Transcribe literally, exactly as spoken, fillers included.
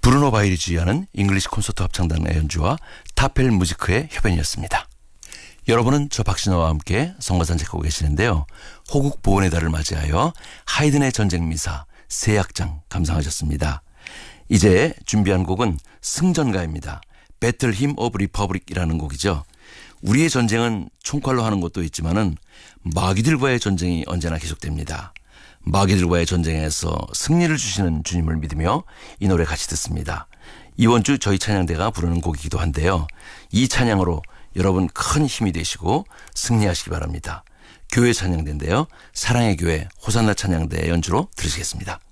브루노 바이리 지휘하는 잉글리시 콘서트 합창단의 연주와 타펠 무지크의 협연이었습니다. 여러분은 저 박신호와 함께 성가산 작곡하고 계시는데요. 호국 보훈의 달을 맞이하여 하이든의 전쟁 미사 세 악장 감상하셨습니다. 이제 준비한 곡은 승전가입니다. 배틀 힘 오브 리퍼블릭이라는 곡이죠. 우리의 전쟁은 총칼로 하는 것도 있지만은 마귀들과의 전쟁이 언제나 계속됩니다. 마귀들과의 전쟁에서 승리를 주시는 주님을 믿으며 이 노래 같이 듣습니다. 이번 주 저희 찬양대가 부르는 곡이기도 한데요. 이 찬양으로 여러분 큰 힘이 되시고 승리하시기 바랍니다. 교회 찬양대인데요. 사랑의 교회 호산나 찬양대 연주로 들으시겠습니다.